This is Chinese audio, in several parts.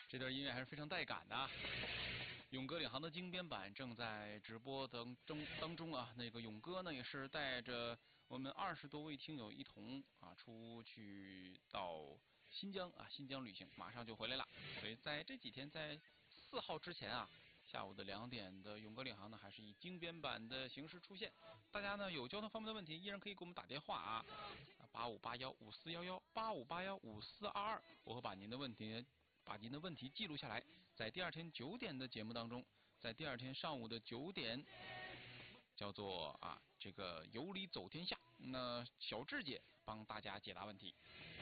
这段音乐还是非常带感的啊。勇哥领航的精编版正在直播当中啊，那个勇哥呢也是带着我们20多位听友一同啊出去到新疆旅行，马上就回来了。所以在这几天，在4号之前啊，下午的2点的勇哥领航呢，还是以精编版的形式出现。大家呢有交通方面的问题，依然可以给我们打电话啊，85815411，85815422，我会把您的问题记录下来，在第2天9点的节目当中，在第2天上午的9点，叫做这个有理走天下，那小智姐帮大家解答问题。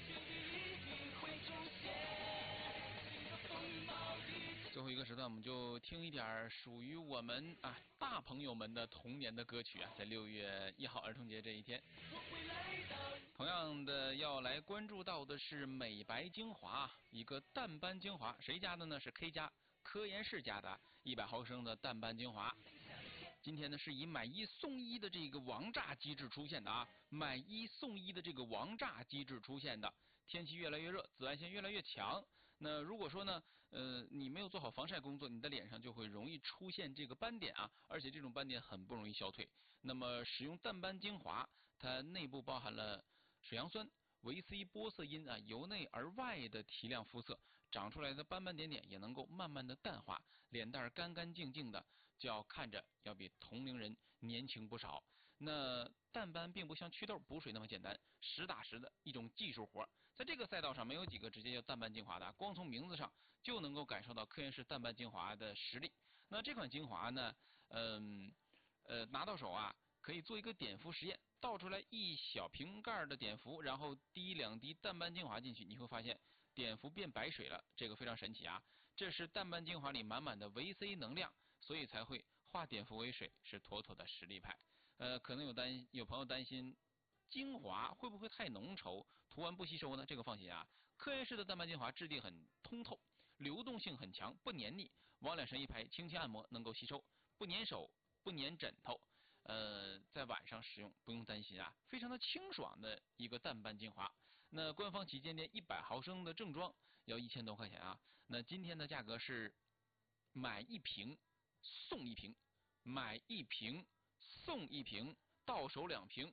最后一个时段，我们就听一点属于我们大朋友们的童年的歌曲啊，在6月1号儿童节这一天。同样的要来关注到的是美白精华，一个淡斑精华，谁家的呢？是 K 家科颜氏家的100毫升的淡斑精华。今天呢是以买1送1的这个王炸机制出现的啊，买1送1的这个王炸机制出现的。天气越来越热，紫外线越来越强，那如果说呢你没有做好防晒工作，你的脸上就会容易出现这个斑点啊，而且这种斑点很不容易消退。那么使用淡斑精华，它内部包含了水杨酸、维 C 玻色因啊，由内而外的提亮肤色，长出来的斑斑点点也能够慢慢的淡化，脸蛋干干净净的，看着要比同龄人年轻不少。那淡斑并不像祛痘补水那么简单，实打实的一种技术活。在这个赛道上，没有几个直接叫淡斑精华的，光从名字上就能够感受到科颜氏淡斑精华的实力。那这款精华呢，拿到手啊，可以做一个碘伏实验，倒出来1小瓶盖的碘伏，然后滴2滴淡斑精华进去，你会发现碘伏变白水了，这个非常神奇啊！这是淡斑精华里满满的维 C 能量，所以才会化碘伏为水，是妥妥的实力派。可能有朋友担心精华会不会太浓稠，涂完不吸收呢？这个放心啊，科颜氏的淡斑精华质地很通透，流动性很强，不黏腻，往脸上一拍，轻轻按摩能够吸收，不粘手，不粘枕头。在晚上使用不用担心啊，非常的清爽的一个淡斑精华。那官方旗舰店100毫升的正装要1000多块钱啊。那今天的价格是买1瓶送1瓶，买1瓶送1瓶，到手2瓶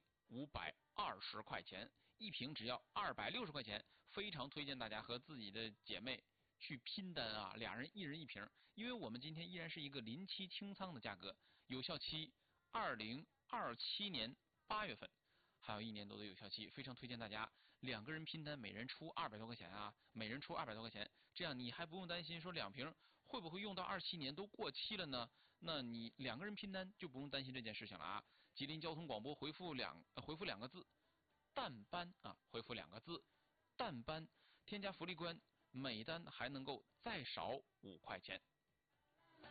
520块钱，1瓶只要260块钱，非常推荐大家和自己的姐妹去拼单啊，2人1人1瓶，因为我们今天依然是一个临期清仓的价格，有效期2027年8月份，还有1年多的有效期，非常推荐大家2个人拼单，每人出200多块钱啊，每人出200多块钱，这样你还不用担心说2瓶会不会用到27年都过期了呢？那你2个人拼单就不用担心这件事情了啊！吉林交通广播回复2个字淡斑啊，回复2个字淡斑，添加福利关，每单还能够再少5块钱。